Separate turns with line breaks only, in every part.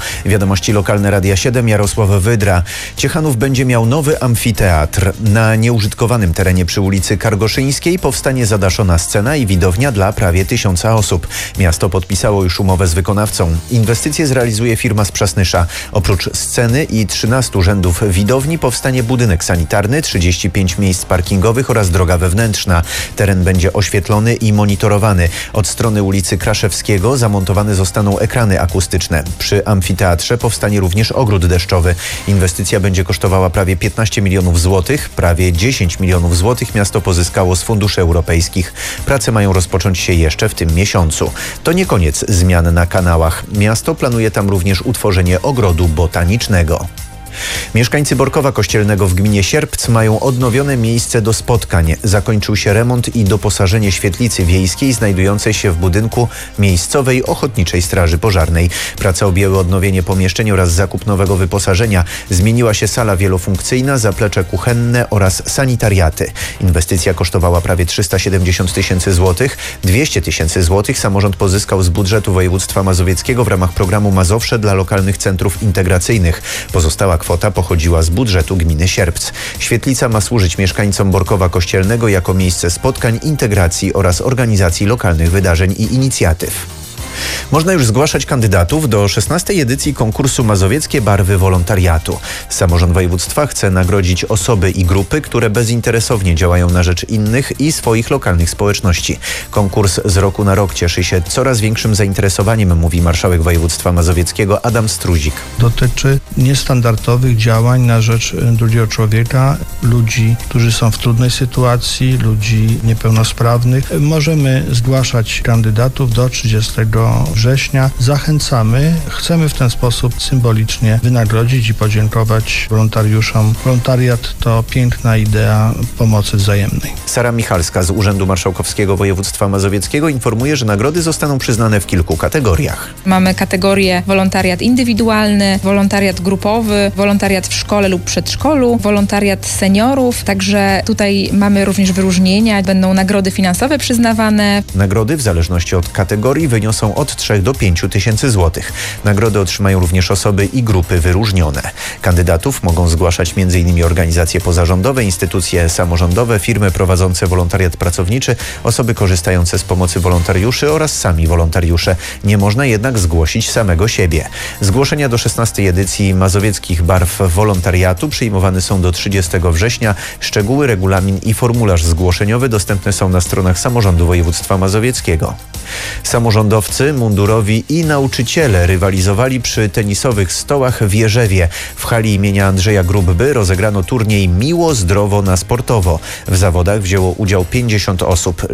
Wiadomości lokalne Radia 7, Jarosław Wydra. Ciechanów będzie miał nowy amfiteatr. Na nieużytkowanym terenie przy ulicy Kargoszyńskiej powstanie zadaszona scena i widownia dla prawie 1000 osób. Miasto podpisało już umowę z wykonawcą. Inwestycję zrealizuje firma z Przasnysza. Oprócz sceny i 13 rzędów widowni powstanie budynek sanitarny, 35 miejsc parkingowych oraz droga wewnętrzna. Teren będzie oświetlony i monitorowany. Od strony ulicy Kraszewskiego zamontowane zostaną ekrany akustyczne. Przy amfiteatrze powstanie również ogród deszczowy. Inwestycja będzie kosztowała prawie 15 milionów złotych. Prawie 10 milionów złotych miasto pozyskało z funduszy europejskich. Prace mają rozpocząć się jeszcze w tym miesiącu. To nie koniec zmian na kanałach. Miasto planuje tam również utworzenie ogrodu botanicznego. Mieszkańcy Borkowa Kościelnego w gminie Sierpc mają odnowione miejsce do spotkań. Zakończył się remont i doposażenie świetlicy wiejskiej znajdującej się w budynku miejscowej Ochotniczej Straży Pożarnej. Prace objęły odnowienie pomieszczeń oraz zakup nowego wyposażenia. Zmieniła się sala wielofunkcyjna, zaplecze kuchenne oraz sanitariaty. Inwestycja kosztowała prawie 370 tysięcy złotych. 200 tysięcy złotych samorząd pozyskał z budżetu województwa mazowieckiego w ramach programu Mazowsze dla lokalnych centrów integracyjnych. Pozostała kwota pochodziła z budżetu gminy Sierpc. Świetlica ma służyć mieszkańcom Borkowa Kościelnego jako miejsce spotkań, integracji oraz organizacji lokalnych wydarzeń i inicjatyw. Można już zgłaszać kandydatów do 16. edycji konkursu Mazowieckie Barwy Wolontariatu. Samorząd województwa chce nagrodzić osoby i grupy, które bezinteresownie działają na rzecz innych i swoich lokalnych społeczności. Konkurs z roku na rok cieszy się coraz większym zainteresowaniem, mówi marszałek województwa mazowieckiego Adam Struzik.
Dotyczy niestandardowych działań na rzecz drugiego człowieka, ludzi, którzy są w trudnej sytuacji, ludzi niepełnosprawnych. Możemy zgłaszać kandydatów do 30 września. Zachęcamy. Chcemy w ten sposób symbolicznie wynagrodzić i podziękować wolontariuszom. Wolontariat to piękna idea pomocy wzajemnej.
Sara Michalska z Urzędu Marszałkowskiego Województwa Mazowieckiego informuje, że nagrody zostaną przyznane w kilku kategoriach.
Mamy kategorię wolontariat indywidualny, wolontariat grupowy, wolontariat w szkole lub przedszkolu, wolontariat seniorów. Także tutaj mamy również wyróżnienia. Będą nagrody finansowe przyznawane.
Nagrody w zależności od kategorii wyniosą od 3 do 5 tysięcy złotych. Nagrody otrzymają również osoby i grupy wyróżnione. Kandydatów mogą zgłaszać m.in. organizacje pozarządowe, instytucje samorządowe, firmy prowadzące wolontariat pracowniczy, osoby korzystające z pomocy wolontariuszy oraz sami wolontariusze. Nie można jednak zgłosić samego siebie. Zgłoszenia do 16. edycji Mazowieckich Barw Wolontariatu przyjmowane są do 30 września. Szczegóły, regulamin i formularz zgłoszeniowy dostępne są na stronach Samorządu Województwa Mazowieckiego. Samorządowcy, mundurowi i nauczyciele rywalizowali przy tenisowych stołach w Jerzewie. W hali imienia Andrzeja Grubby rozegrano turniej Miło, Zdrowo na Sportowo. W zawodach wzięło udział 50 osób,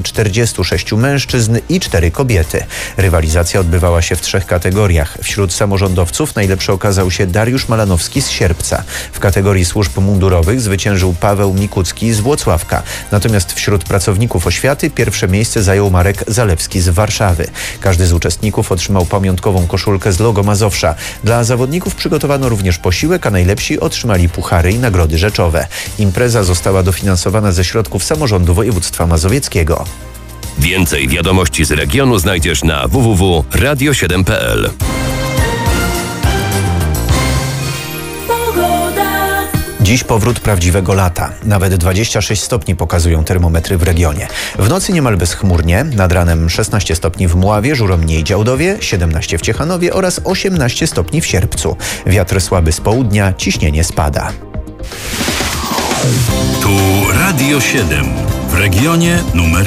46 mężczyzn i 4 kobiety. Rywalizacja odbywała się w 3 kategoriach. Wśród samorządowców najlepszy okazał się Dariusz Malanowski z Sierpca. W kategorii służb mundurowych zwyciężył Paweł Mikucki z Włocławka. Natomiast wśród pracowników oświaty pierwsze miejsce zajął Marek Zalewski z Warszawy. Każdy z uczestników otrzymał pamiątkową koszulkę z logo Mazowsza. Dla zawodników przygotowano również posiłek, a najlepsi otrzymali puchary i nagrody rzeczowe. Impreza została dofinansowana ze środków Samorządu Województwa Mazowieckiego.
Więcej wiadomości z regionu znajdziesz na www.radio7.pl.
Dziś powrót prawdziwego lata. Nawet 26 stopni pokazują termometry w regionie. W nocy niemal bezchmurnie, nad ranem 16 stopni w Mławie, Żuromnie i Działdowie, 17 w Ciechanowie oraz 18 stopni w Sierpcu. Wiatr słaby z południa, ciśnienie spada.
Tu Radio 7 w regionie numer